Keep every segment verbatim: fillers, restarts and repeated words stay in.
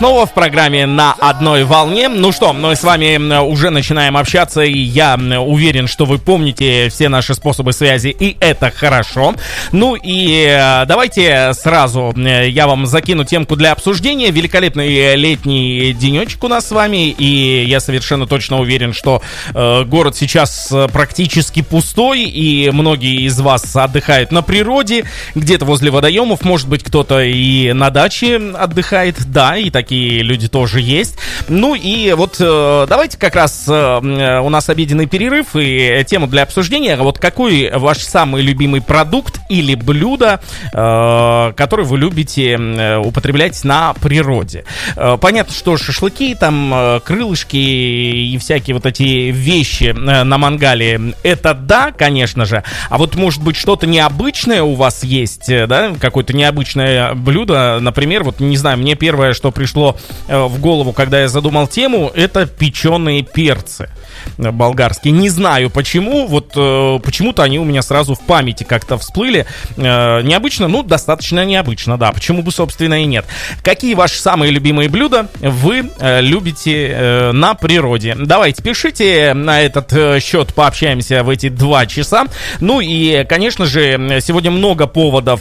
снова в программе «На одной волне». Ну что, мы с вами уже начинаем общаться, и я уверен, что вы помните все наши способы связи, и это хорошо. Ну и давайте сразу я вам закину темку для обсуждения. Великолепный летний денечек у нас с вами, и я совершенно точно уверен, что э, город сейчас практически пустой, и многие из вас отдыхают на природе, где-то возле водоемов, может быть, кто-то и на даче отдыхает, да, и такие люди тоже есть. Ну и вот э, давайте как раз э, у нас обеденный перерыв и тему для обсуждения. Вот какой ваш самый любимый продукт или блюдо, э, который вы любите э, употреблять на природе? Э, понятно, что шашлыки, там э, крылышки и всякие вот эти вещи э, на мангале, это да, конечно же. А вот может быть что-то необычное у вас есть, э, да, какое-то необычное блюдо, например, вот не знаю, мне первое, что пришло в голову, когда я задумал тему, это печеные перцы болгарские. Не знаю почему, вот э, почему-то они у меня сразу в памяти как-то всплыли. Э, необычно, ну, достаточно необычно, да, почему бы, собственно, и нет. Какие ваши самые любимые блюда вы э, любите э, на природе? Давайте, пишите на этот э, счет, пообщаемся в эти два часа. Ну и, конечно же, сегодня много поводов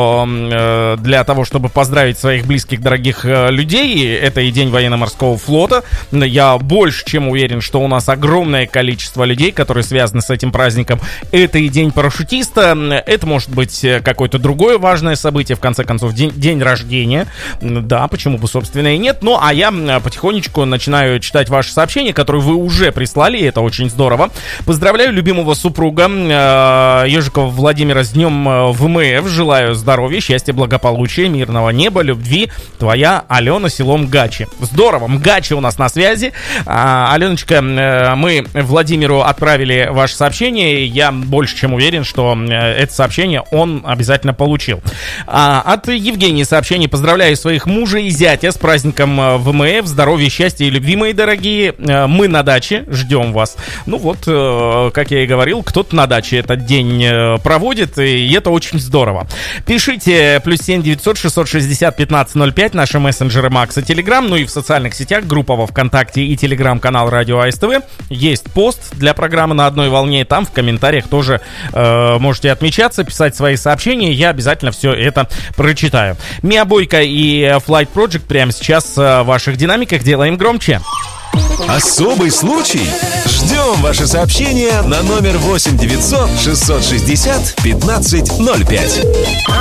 э, для того, чтобы поздравить своих близких, дорогих э, людей. Это и День военно-морского флота. Я больше чем уверен, что у нас огромное огромное количество людей, которые связаны с этим праздником. Это и день парашютиста, это может быть какое-то другое важное событие, в конце концов, день, день рождения. Да, почему бы, собственно, и нет. Ну, а я потихонечку начинаю читать ваши сообщения, которые вы уже прислали, и это очень здорово. Поздравляю любимого супруга Ежикова Владимира с днем ВМФ. Желаю здоровья, счастья, благополучия, мирного неба, любви. Твоя Алена, село Мгачи. Здорово, Мгачи у нас на связи. А, Аленочка, мы Владимиру отправили ваше сообщение. Я больше чем уверен, что это сообщение он обязательно получил. А, от Евгении сообщение: поздравляю своих мужа и зятя с праздником ВМФ. Здоровья, счастья и любви, мои дорогие. Мы на даче, ждем вас. Ну вот, как я и говорил, кто-то на даче этот день проводит, и это очень здорово. Пишите плюс семь девятьсот шестьсот шестьдесят пятнадцать ноль пять, наши мессенджеры Макс и Телеграм, ну и в социальных сетях, группа во ВКонтакте и Телеграм-канал Радио АСТВ. Есть пост для программы «На одной волне», там в комментариях тоже э, можете отмечаться, писать свои сообщения, я обязательно все это прочитаю. Миа Бойко и Flight Project прямо сейчас в ваших динамиках, делаем громче. Особый случай. Ждем ваши сообщения на номер восемь девятьсот шестьсот шестьдесят пятнадцать ноль пять.